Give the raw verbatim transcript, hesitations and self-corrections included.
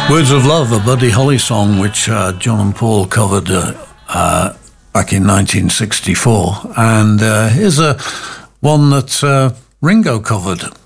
Words of Love, a Buddy Holly song which uh, John and Paul covered uh, uh, back in nineteen sixty-four. And uh, here's a one that uh, Ringo covered.